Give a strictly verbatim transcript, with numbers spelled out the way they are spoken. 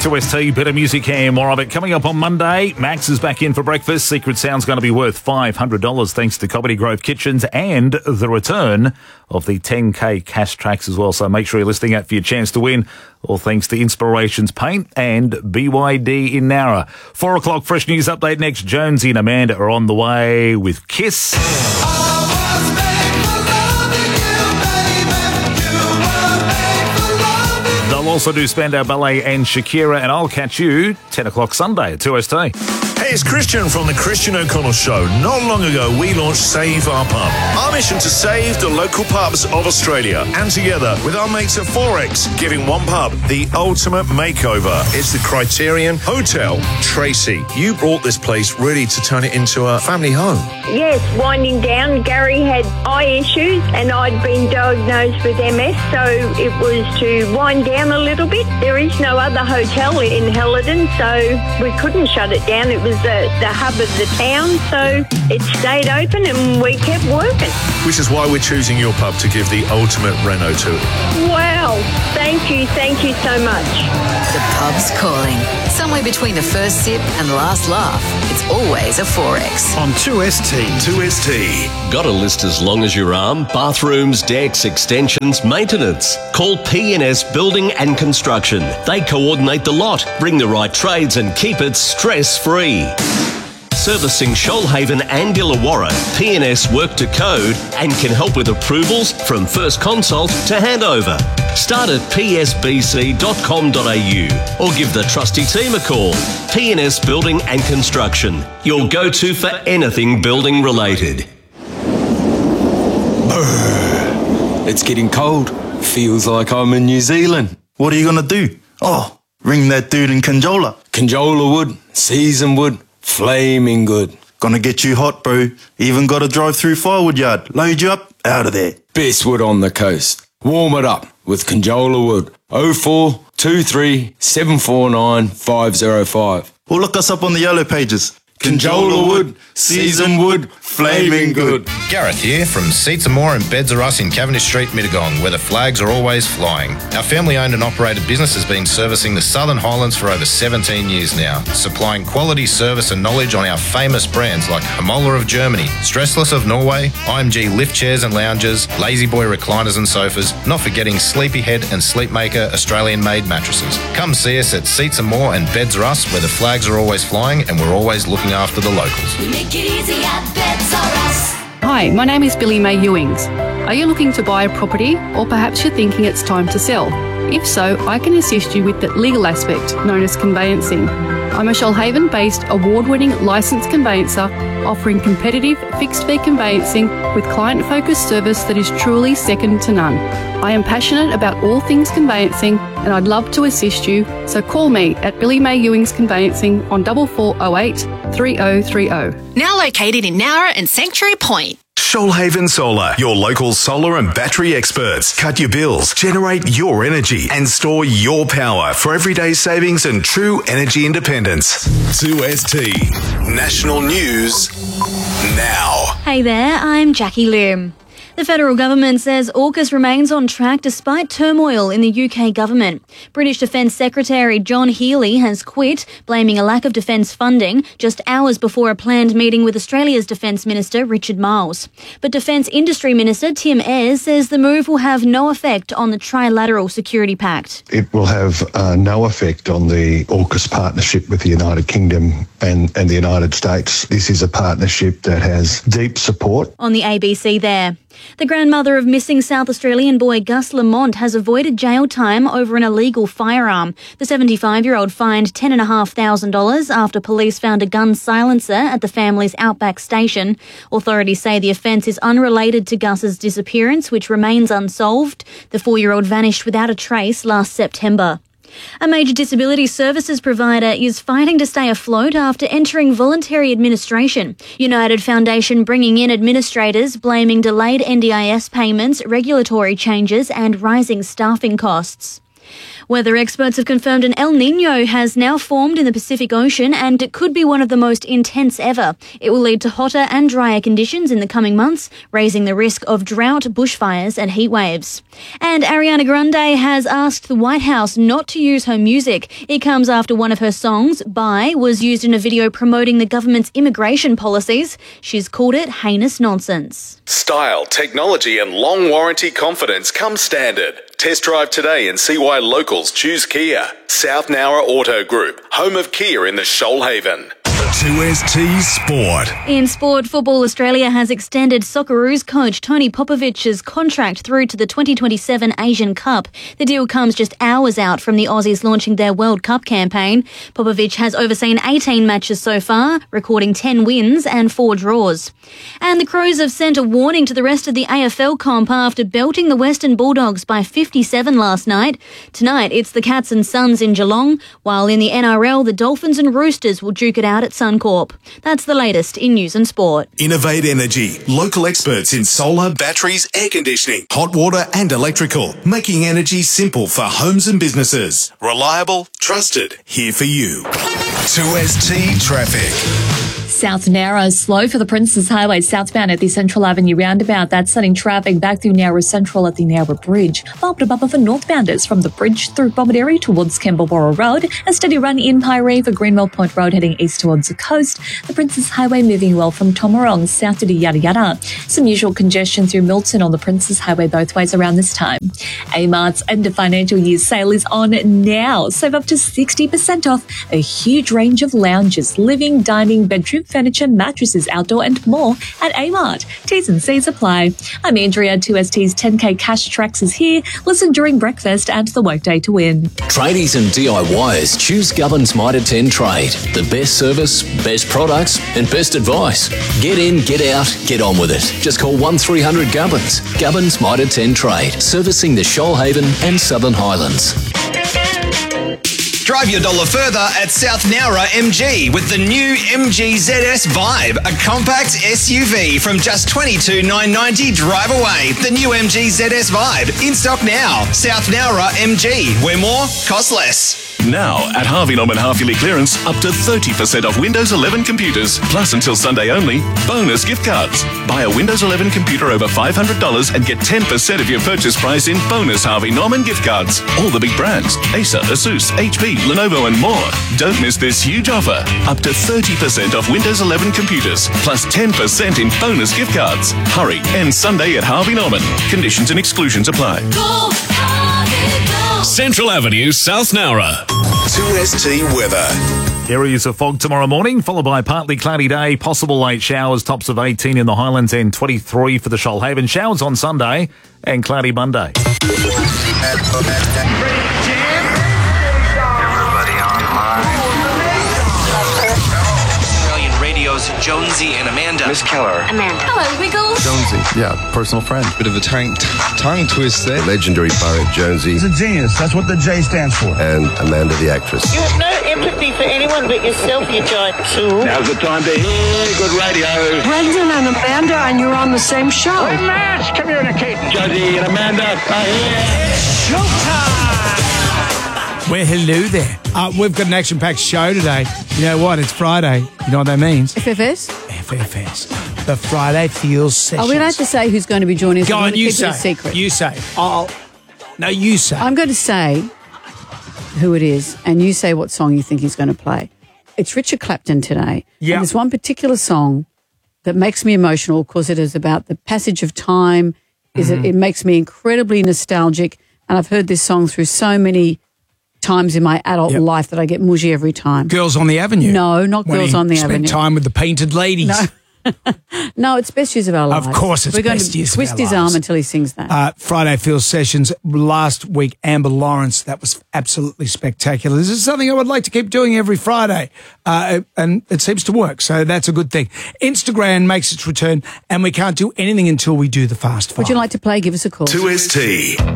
two S T, better music here, more of it. Coming up on Monday, Max is back in for breakfast. Secret Sound's going to be worth five hundred dollars thanks to Comedy Grove Kitchens and the return of the ten K cash tracks as well. So make sure you're listening out for your chance to win. All thanks to Inspirations Paint and B Y D in Nowra. Four o'clock, fresh news update next. Jonesy and Amanda are on the way with Kiss. They'll also do Spandau Ballet and Shakira, and I'll catch you ten o'clock Sunday at two S T. Hey, it's Christian from the Christian O'Connell Show. Not long ago, we launched Save Our Pub, our mission to save the local pubs of Australia. And together with our mates at Forex, giving one pub the ultimate makeover. It's the Criterion Hotel. Tracy, you brought this place really to turn it into a family home. Yes, winding down. Gary had eye issues and I'd been diagnosed with M S, so it was to wind down a little bit. There is no other hotel in Helidon, so we couldn't shut it down. It was the, the hub of the town, so it stayed open and we kept working. Which is why we're choosing your pub to give the ultimate reno to it. Wow, thank you, thank you so much. The pub's calling. Somewhere between the first sip and the last laugh, it's always a Forex. On two S T. two S T. Got a list as long as your arm? Bathrooms, decks, extensions, maintenance. Call P N S Building and Construction. They coordinate the lot, bring the right trades and keep it stress-free. Servicing Shoalhaven and Illawarra, P N S work to code and can help with approvals from first consult to handover. Start at p s b c dot com dot a u or give the trusty team a call. P N S Building and Construction, your go-to for anything building related. It's getting cold. Feels like I'm in New Zealand. What are you going to do? Oh, ring that dude in Conjola. Conjola wood, seasoned wood, flaming good. Gonna get you hot, bro. Even got to drive through firewood yard. Load you up, out of there. Best wood on the coast. Warm it up with Conjola wood. oh four two three seven four nine five oh five. Or look us up on the yellow pages. Conjola wood, seasoned wood, flaming good. Gareth here from Seats and More and Beds Are Us in Cavendish Street, Mittagong, where the flags are always flying. Our family-owned and operated business has been servicing the Southern Highlands for over seventeen years now, supplying quality service and knowledge on our famous brands like Hamola of Germany, Stressless of Norway, I M G lift chairs and lounges, Lazy Boy recliners and sofas, not forgetting Sleepyhead and Sleepmaker Australian-made mattresses. Come see us at Seats and More and Beds Are Us, where the flags are always flying and we're always looking after the locals. We make it easy at Beds Are Us. Hi, my name is Billy May Ewings. Are you looking to buy a property, or perhaps you're thinking it's time to sell? If so, I can assist you with the legal aspect, known as conveyancing. I'm a Shoalhaven-based award-winning licensed conveyancer offering competitive fixed-fee conveyancing with client-focused service that is truly second to none. I am passionate about all things conveyancing and I'd love to assist you, so call me at Billy May Ewings Conveyancing on four four oh eight three oh three oh. Now located in Nowra and Sanctuary Point. Shoalhaven Solar, your local solar and battery experts. Cut your bills, generate your energy, and store your power for everyday savings and true energy independence. two S T. National News now. Hey there, I'm Jackie Lim. The federal government says AUKUS remains on track despite turmoil in the U K government. British Defence Secretary John Healey has quit, blaming a lack of defence funding, just hours before a planned meeting with Australia's Defence Minister Richard Marles. But Defence Industry Minister Tim Ayres says the move will have no effect on the Trilateral Security Pact. It will have uh, no effect on the AUKUS partnership with the United Kingdom and, and the United States. This is a partnership that has deep support. On the A B C there. The grandmother of missing South Australian boy Gus Lamont has avoided jail time over an illegal firearm. The seventy-five-year-old fined ten thousand five hundred dollars after police found a gun silencer at the family's Outback station. Authorities say the offence is unrelated to Gus's disappearance, which remains unsolved. The four-year-old vanished without a trace last September. A major disability services provider is fighting to stay afloat after entering voluntary administration. United Foundation bringing in administrators, blaming delayed N D I S payments, regulatory changes and rising staffing costs. Weather experts have confirmed an El Niño has now formed in the Pacific Ocean, and it could be one of the most intense ever. It will lead to hotter and drier conditions in the coming months, raising the risk of drought, bushfires and heat waves. And Ariana Grande has asked the White House not to use her music. It comes after one of her songs, Bye, was used in a video promoting the government's immigration policies. She's called it heinous nonsense. Style, technology and long warranty confidence come standard. Test drive today and see why locals choose Kia. South Nowra Auto Group, home of Kia in the Shoalhaven. two S T Sport. In sport, Football Australia has extended Socceroos coach Tony Popovic's contract through to the twenty twenty-seven Asian Cup. The deal comes just hours out from the Aussies launching their World Cup campaign. Popovic has overseen eighteen matches so far, recording ten wins and four draws. And the Crows have sent a warning to the rest of the A F L comp after belting the Western Bulldogs by fifty-seven last night. Tonight, it's the Cats and Suns in Geelong, while in the N R L, the Dolphins and Roosters will duke it out at Suncorp. That's the latest in news and sport. Innovate Energy, local experts in solar, batteries, air conditioning, hot water and electrical, making energy simple for homes and businesses. Reliable, trusted, here for you. two S T Traffic. South Nowra slow for the Princes Highway southbound at the Central Avenue roundabout. That's sending traffic back through Nowra Central at the Nowra Bridge. Bumper to bumper for northbounders from the bridge through Bomaderry towards Kembleborough Road. A steady run in Piree for Greenwell Point Road heading east towards the coast. The Princes Highway moving well from Tomarong south to the Yada Yada. Some usual congestion through Milton on the Princes Highway both ways around this time. Amart's end of financial year sale is on now. Save up to sixty percent off a huge range of lounges, living, dining, bedroom furniture, mattresses, outdoor and more at Amart. T's and C's apply. I'm Andrea. two S T's ten K Cash Tracks is here. Listen during breakfast and the workday to win. Tradies and DIYers choose Gubbins Mitre ten Trade. The best service, best products and best advice. Get in, get out, get on with it. Just call one three hundred Gubbins. Gubbins Mitre ten Trade. Servicing the Shoalhaven and Southern Highlands. Drive your dollar further at South Nowra M G with the new M G Z S Vibe, a compact S U V from just twenty-two thousand nine hundred ninety dollars drive away. The new M G Z S Vibe, in stock now. South Nowra M G, where more costs less. Now, at Harvey Norman half-yearly clearance, up to thirty percent off Windows eleven computers, plus until Sunday only, bonus gift cards. Buy a Windows eleven computer over five hundred dollars and get ten percent of your purchase price in bonus Harvey Norman gift cards. All the big brands, Acer, Asus, H P, Lenovo and more. Don't miss this huge offer. Up to thirty percent off Windows eleven computers, plus ten percent in bonus gift cards. Hurry, end Sunday at Harvey Norman. Conditions and exclusions apply. Go, Harvey, go. Central Avenue, South Nowra. two S T weather. Areas of fog tomorrow morning, followed by a partly cloudy day, possible late showers, tops of eighteen in the Highlands and twenty-three for the Shoalhaven. Showers on Sunday and cloudy Monday. Jonesy and Amanda. Miss Keller. Amanda. Hello, Wiggles. Jonesy. Yeah, personal friend. Bit of a tongue, tongue twist there. Legendary poet Jonesy. He's a genius. That's what the J stands for. And Amanda the actress. You have no empathy for anyone but yourself, you giant tool. Now's the time to hear good radio. Brendan and Amanda, and you're on the same show. Hey, Matt, communicate. Jonesy and Amanda are here. It's showtime. Well, hello there. Uh, we've got an action-packed show today. You know what? It's Friday. You know what that means? F F S? F F S. The Friday Feels Sessions. Are we allowed to say who's going to be joining us? Go on, you keep say. it a secret. You say. I'll... No, you say. I'm going to say who it is, and you say what song you think he's going to play. It's Richard Clapton today. Yeah. And there's one particular song that makes me emotional because it is about the passage of time. Is mm-hmm. it? It makes me incredibly nostalgic, and I've heard this song through so many times in my adult yep. life that I get mushy every time. Girls on the Avenue? No, not when Girls on the spent Avenue. Spent time with the painted ladies. No. No, it's Best Years of Our Lives. Of course it's We're going Best to Years of twist Our his Lives. arm until he sings that. Uh, Friday Feels Sessions. Last week, Amber Lawrence. That was absolutely spectacular. This is something I would like to keep doing every Friday. Uh, and it seems to work, so that's a good thing. Instagram makes its return, and we can't do anything until we do the Fast Five. Would you like to play? Give us a call. two S T.